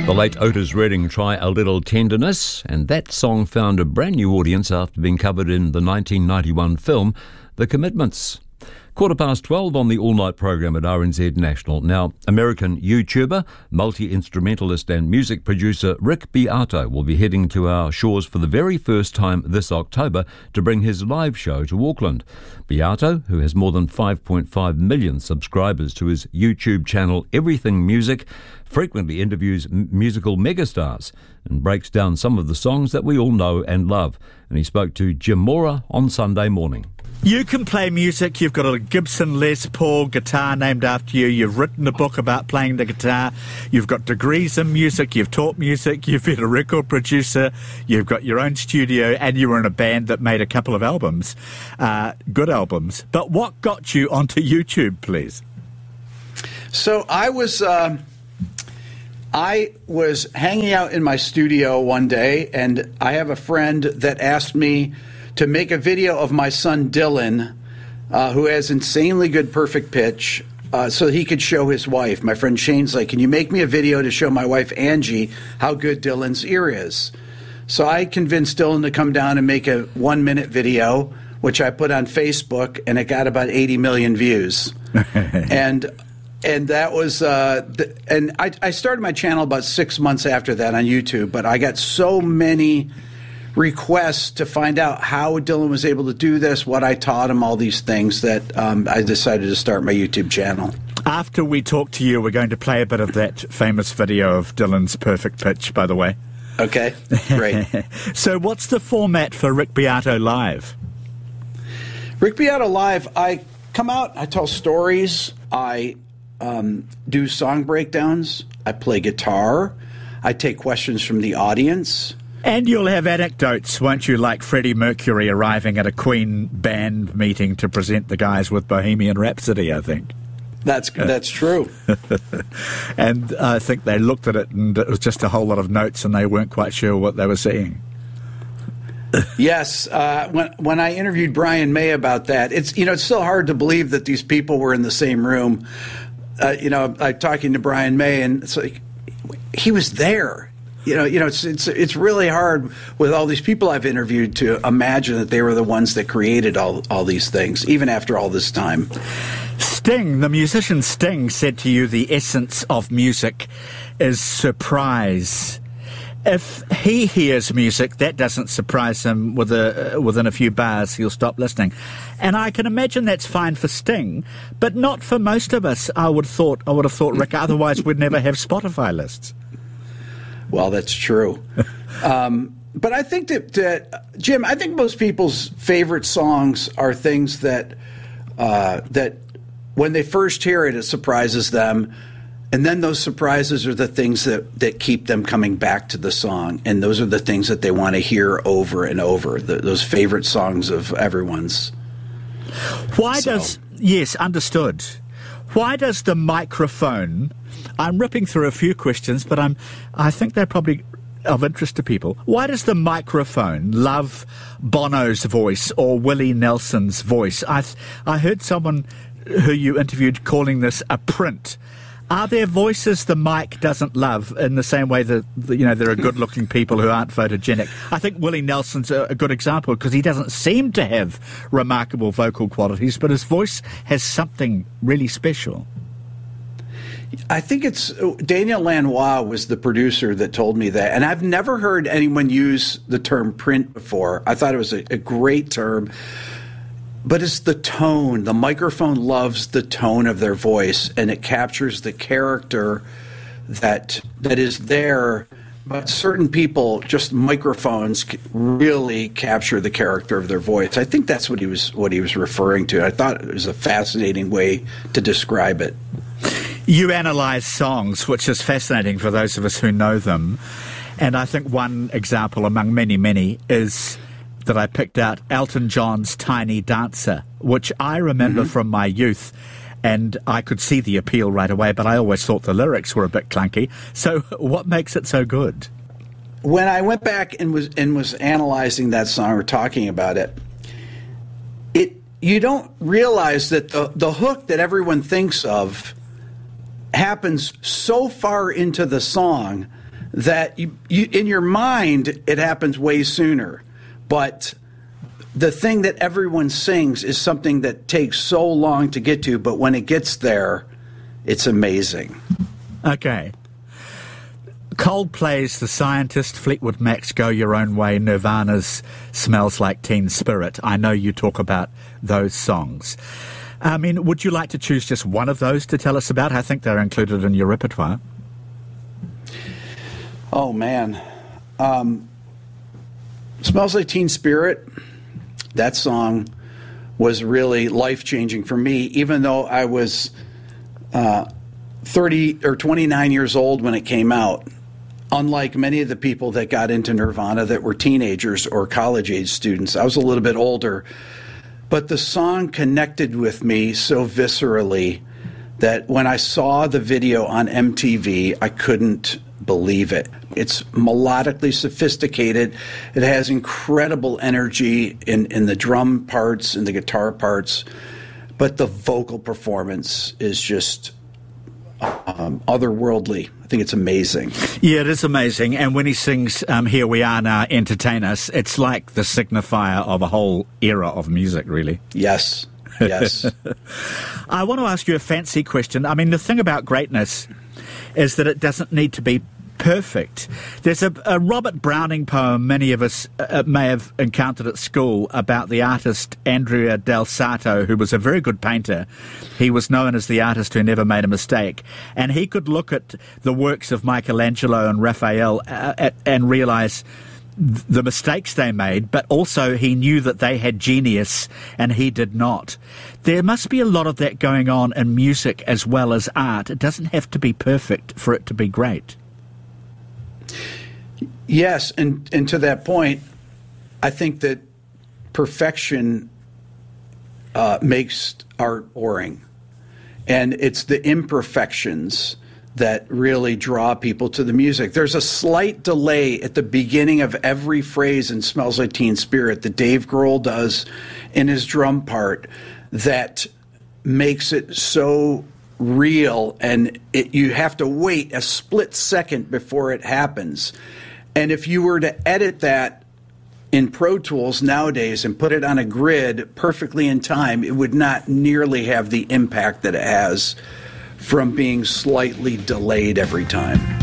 The late Otis Redding, Try a Little Tenderness, and that song found a brand new audience after being covered in the 1991 film The Commitments. 12:15 on the all-night program at RNZ National. Now, American YouTuber, multi-instrumentalist and music producer Rick Beato will be heading to our shores for the very first time this October to bring his live show to Auckland. Beato, who has more than 5.5 million subscribers to his YouTube channel Everything Music, frequently interviews musical megastars and breaks down some of the songs that we all know and love. And he spoke to Jim Mora on Sunday morning. You can play music. You've got a Gibson Les Paul guitar named after you. You've written a book about playing the guitar. You've got degrees in music. You've taught music. You've been a record producer. You've got your own studio, and you were in a band that made a couple of albums, good albums. But what got you onto YouTube, please? So I was hanging out in my studio one day, and I have a friend that asked me to make a video of my son Dylan, who has insanely good perfect pitch, so he could show his wife. My friend Shane's like, can you make me a video to show my wife Angie how good Dylan's ear is? So I convinced Dylan to come down and make a 1-minute video, which I put on Facebook, and it got about 80 million views. And that was, and I started my channel about 6 months after that on YouTube, but I got so many requests to find out how Dylan was able to do this, what I taught him, all these things, that I decided to start my YouTube channel. After we talk to you, we're going to play a bit of that famous video of Dylan's perfect pitch, by the way. Okay, great. So what's the format for Rick Beato Live? Rick Beato Live, I come out, I tell stories, I do song breakdowns, I play guitar, I take questions from the audience. And you'll have anecdotes, won't you, like Freddie Mercury arriving at a Queen band meeting to present the guys with Bohemian Rhapsody, I think. That's true. And I think they looked at it and it was just a whole lot of notes and they weren't quite sure what they were seeing. Yes, when I interviewed Brian May about that, it's still hard to believe that these people were in the same room. I'm talking to Brian May, and it's like he was there. It's really hard with all these people I've interviewed to imagine that they were the ones that created all these things, even after all this time. Sting, the musician Sting, said to you the essence of music is surprise. If he hears music, that doesn't surprise him within a few bars, he'll stop listening. And I can imagine that's fine for Sting, but not for most of us, I would have thought, Rick, otherwise we'd never have Spotify lists. Well, that's true. But I think that Jim, I think most people's favorite songs are things that when they first hear it, it surprises them. And then those surprises are the things that keep them coming back to the song. And those are the things that they want to hear over and over, those favorite songs of everyone's. Yes, understood. Why does the microphone... I'm ripping through a few questions, but I think they're probably of interest to people. Why does the microphone love Bono's voice or Willie Nelson's voice? I heard someone who you interviewed calling this a print. Are there voices the mic doesn't love in the same way that there are good-looking people who aren't photogenic? I think Willie Nelson's a good example because he doesn't seem to have remarkable vocal qualities, but his voice has something really special. I think it's Daniel Lanois was the producer that told me that, and I've never heard anyone use the term print before. I thought it was a great term, but it's the tone. The microphone loves the tone of their voice, and it captures the character that is there. But certain people, just microphones really capture the character of their voice. I think that's what he was referring to. I thought it was a fascinating way to describe it. You analyse songs, which is fascinating for those of us who know them. And I think one example among many, many is that I picked out Elton John's Tiny Dancer, which I remember from my youth. And I could see the appeal right away, but I always thought the lyrics were a bit clunky. So what makes it so good? When I went back and was analysing that song or talking about it, you don't realize that the hook that everyone thinks of happens so far into the song that you in your mind it happens way sooner, but the thing that everyone sings is something that takes so long to get to, but when it gets there, it's amazing. Okay. Coldplay's The Scientist, Fleetwood Mac's Go Your Own Way, Nirvana's Smells Like Teen Spirit. I know you talk about those songs. I mean, would you like to choose just one of those to tell us about? I think they're included in your repertoire. Oh, man. Smells Like Teen Spirit, that song was really life-changing for me, even though I was 30 or 29 years old when it came out. Unlike many of the people that got into Nirvana that were teenagers or college-age students, I was a little bit older. But the song connected with me so viscerally that when I saw the video on MTV, I couldn't believe it. It's melodically sophisticated. It has incredible energy in the drum parts and the guitar parts, but the vocal performance is just otherworldly. I think it's amazing. Yeah, it is amazing. And when he sings Here We Are Now, Entertain Us, it's like the signifier of a whole era of music, really. Yes. Yes. I want to ask you a fancy question. I mean, the thing about greatness is that it doesn't need to be perfect. There's a Robert Browning poem many of us may have encountered at school about the artist Andrea del Sarto, who was a very good painter. He was known as the artist who never made a mistake. And he could look at the works of Michelangelo and Raphael and realize the mistakes they made, but also he knew that they had genius and he did not. There must be a lot of that going on in music as well as art. It doesn't have to be perfect for it to be great. Yes, and to that point, I think that perfection makes art boring. And it's the imperfections that really draw people to the music. There's a slight delay at the beginning of every phrase in Smells Like Teen Spirit that Dave Grohl does in his drum part that makes it so real, and you have to wait a split second before it happens. And if you were to edit that in Pro Tools nowadays and put it on a grid perfectly in time, it would not nearly have the impact that it has from being slightly delayed every time.